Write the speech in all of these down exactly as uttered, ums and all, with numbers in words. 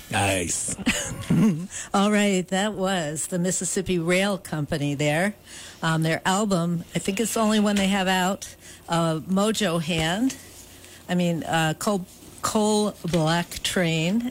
Nice. All right, that was the Mississippi Rail Company there. Um, their album, I think it's the only one they have out, uh, Mojo Hand. I mean, uh, Coal, Coal Black Train.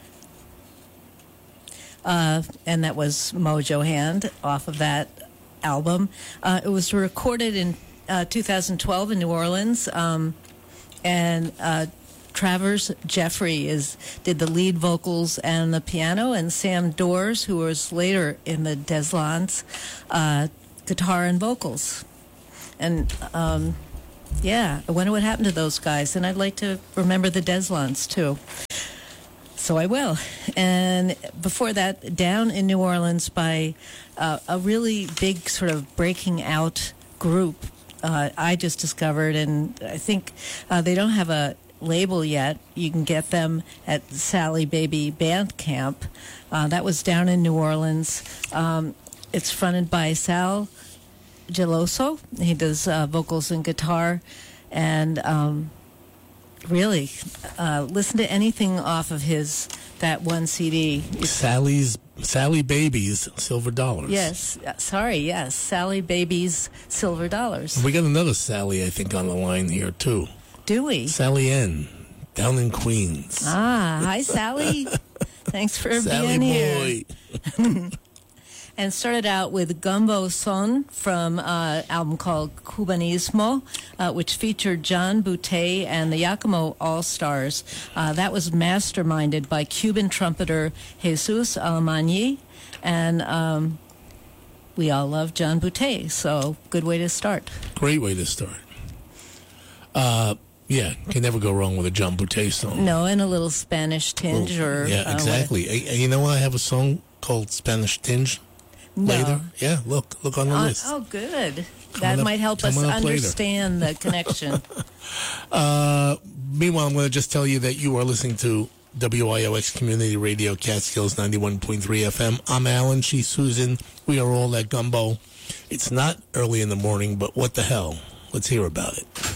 Uh, and that was Mojo Hand off of that album. Uh, it was recorded in uh, two thousand twelve in New Orleans. Um, and uh, Travers Jeffrey is did the lead vocals and the piano, and Sam Dors, who was later in the Deslons, uh, guitar and vocals. And um, yeah, I wonder what happened to those guys. And I'd like to remember the Deslons too. So I will. And before that, Down in New Orleans by uh, a really big sort of breaking out group uh, I just discovered, and I think uh, they don't have a label yet. You can get them at Sally Baby Bandcamp. Uh, that was down in New Orleans. Um, it's fronted by Sal Geloso. He does uh, vocals and guitar, and um, really uh, listen to anything off of his that one C D. Sally's Sally Baby's Silver Dollars. Yes, uh, sorry, yes, Sally Baby's Silver Dollars. We got another Sally, I think, on the line here too. Do we? Sally N, down in Queens. Ah, hi, Sally. Thanks for Sally being boy. here. And started out with Gumbo Son from an uh, album called Cubanismo, uh, which featured John Boutté and the Yakimo All-Stars. Uh, that was masterminded by Cuban trumpeter Jesus Alemany, and um, we all love John Boutté, so good way to start. Great way to start. Uh, yeah, can never go wrong with a John Boutté song. No, and a little Spanish tinge. Well, or yeah, exactly. Uh, uh, you know what? I have a song called Spanish Tinge. No. Later, yeah. Look, look on the Uh, list. oh, good. That up- might help us coming up later. understand the connection. Uh, meanwhile, I'm going to just tell you that you are listening to W I O X Community Radio, Catskills ninety-one point three F M. I'm Alan. She's Susan. We are all at Gumbo. It's not early in the morning, but what the hell? Let's hear about it.